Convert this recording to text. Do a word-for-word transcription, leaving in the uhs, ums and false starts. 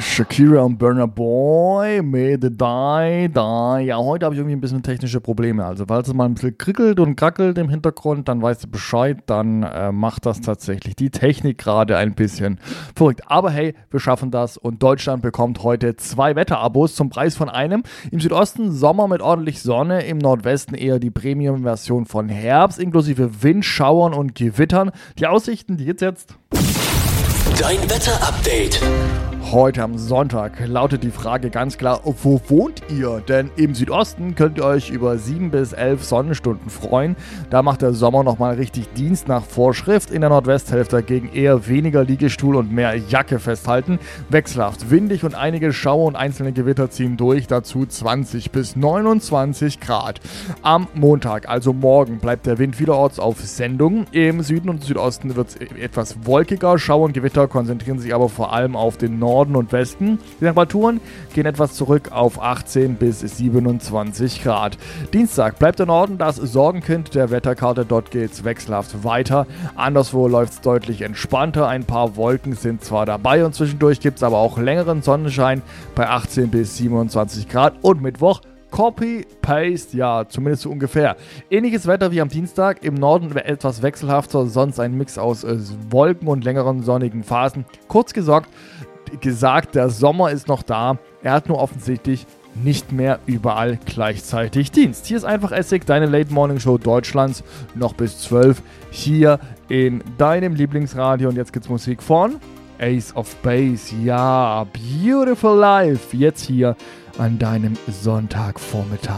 Shakira und Burna Boy mit Die, Die. Ja, heute habe ich irgendwie ein bisschen technische Probleme. Also, falls es mal ein bisschen krickelt und krackelt im Hintergrund, dann weißt du Bescheid. Dann äh, macht das tatsächlich die Technik gerade ein bisschen verrückt. Aber hey, wir schaffen das und Deutschland bekommt heute zwei Wetterabos zum Preis von einem. Im Südosten Sommer mit ordentlich Sonne, im Nordwesten eher die Premium-Version von Herbst, inklusive Windschauern und Gewittern. Die Aussichten, die gibt's jetzt. Dein Wetter-Update. Heute am Sonntag lautet die Frage ganz klar, wo wohnt ihr? Denn im Südosten könnt ihr euch über sieben bis elf Sonnenstunden freuen. Da macht der Sommer nochmal richtig Dienst nach Vorschrift. In der Nordwesthälfte dagegen eher weniger Liegestuhl und mehr Jacke festhalten. Wechselhaft windig und einige Schauer und einzelne Gewitter ziehen durch. Dazu zwanzig bis neunundzwanzig Grad. Am Montag, also morgen, bleibt der Wind vielerorts auf Sendung. Im Süden und Südosten wird es etwas wolkiger. Schauer und Gewitter konzentrieren sich aber vor allem auf den Norden und Westen. Die Temperaturen gehen etwas zurück auf achtzehn bis siebenundzwanzig Grad. Dienstag bleibt der Norden das Sorgenkind der Wetterkarte. Dort geht es wechselhaft weiter. Anderswo läuft es deutlich entspannter. Ein paar Wolken sind zwar dabei und zwischendurch gibt es aber auch längeren Sonnenschein bei achtzehn bis siebenundzwanzig Grad. Und Mittwoch Copy, Paste, ja, zumindest so ungefähr. Ähnliches Wetter wie am Dienstag, im Norden etwas wechselhafter, sonst ein Mix aus äh, Wolken und längeren sonnigen Phasen. Kurz gesagt, gesagt, der Sommer ist noch da, er hat nur offensichtlich nicht mehr überall gleichzeitig Dienst. Hier ist einfach Essig, deine Late Morning Show Deutschlands, noch bis zwölf, hier in deinem Lieblingsradio. Und jetzt gibt's Musik von Ace of Base, ja, Beautiful Life, jetzt hier an deinem Sonntagvormittag.